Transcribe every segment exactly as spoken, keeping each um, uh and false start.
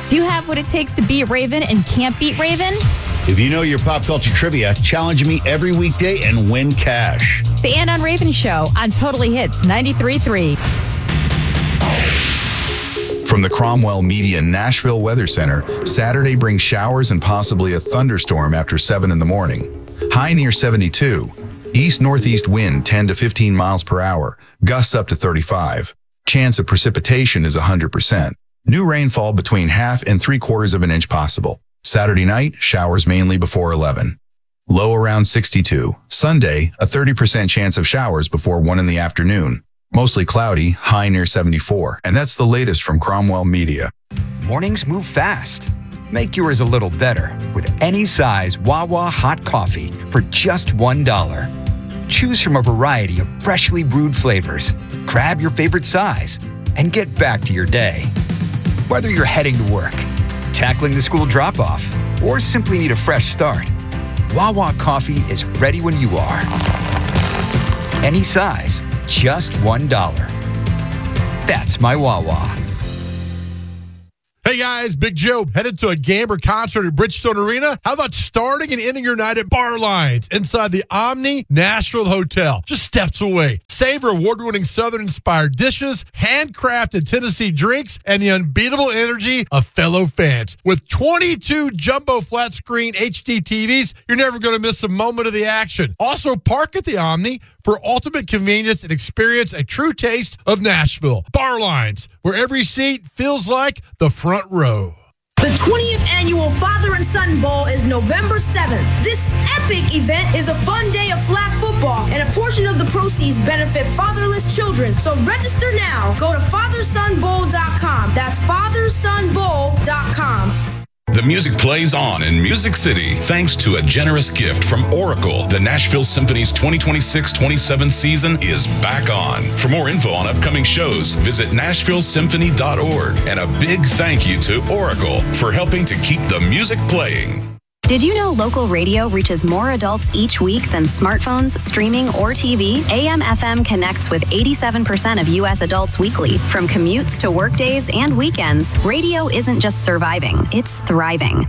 Do you have what it takes to beat Raven and can't beat Raven? If you know your pop culture trivia, challenge me every weekday and win cash. The Ann on Raven Show on Totally Hits ninety-three point three. From the Cromwell Media Nashville Weather Center, Saturday brings showers and possibly a thunderstorm after seven in the morning. High near seventy-two. East-northeast wind ten to fifteen miles per hour. Gusts up to thirty-five. Chance of precipitation is one hundred percent. New rainfall between half and three quarters of an inch possible. Saturday night, showers mainly before eleven. Low around sixty-two. Sunday, a thirty percent chance of showers before one in the afternoon. Mostly cloudy, high near seventy-four. And that's the latest from Cromwell Media. Mornings move fast. Make yours a little better with any size Wawa hot coffee for just one dollar. Choose from a variety of freshly brewed flavors. Grab your favorite size and get back to your day. Whether you're heading to work, tackling the school drop-off, or simply need a fresh start, Wawa coffee is ready when you are. Any size, just one dollar. That's my Wawa. Hey guys, Big Joe, headed to a Gamber concert at Bridgestone Arena? How about starting and ending your night at Bar Lines inside the Omni Nashville Hotel, just steps away? Savor award-winning Southern-inspired dishes, handcrafted Tennessee drinks, and the unbeatable energy of fellow fans. With twenty-two jumbo flat-screen H D T Vs, you're never going to miss a moment of the action. Also, park at the Omni for ultimate convenience and experience a true taste of Nashville. Bar Lines, where every seat feels like the front row. The twentieth Annual Father and Son Bowl is November seventh. This epic event is a fun day of flag football, and a portion of the proceeds benefit fatherless children. So register now. Go to father son bowl dot com. That's father son bowl dot com. The music plays on in Music City thanks to a generous gift from Oracle. The Nashville Symphony's twenty twenty-six twenty-seven season is back on. For more info on upcoming shows, visit nashville symphony dot org. And a big thank you to Oracle for helping to keep the music playing. Did you know local radio reaches more adults each week than smartphones, streaming, or T V? A M F M connects with eighty-seven percent of U S adults weekly. From commutes to workdays and weekends, radio isn't just surviving, it's thriving.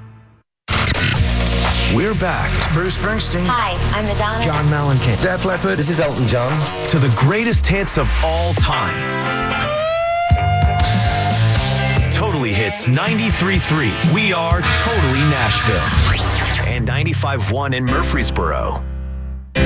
We're back. It's Bruce Springsteen. Hi, I'm Madonna. John Mellencamp. Def Leppard. This is Elton John. To the greatest hits of all time. Totally Hits ninety-three point three. We are Totally Nashville. And ninety-five point one in Murfreesboro.